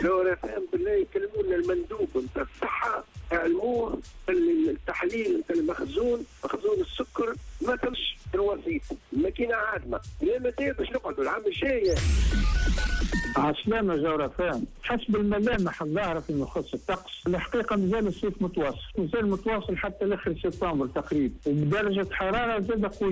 جوهر فهم بالله يكلمونا المندوب نتاع الصحة يعلموه التحليل نتاع مخزون السكر ما تمش الوسيط الماكينة عادمة لا متى باش نقعدوا العام الجاي. عسلامة جوهر فهم. حسب الملامح الظاهرة فيما يخص الطقس الحقيقة مازال الصيف متواصل حتى لاخر سبتمبر تقريبا، وبدرجة حرارة زاد قوية.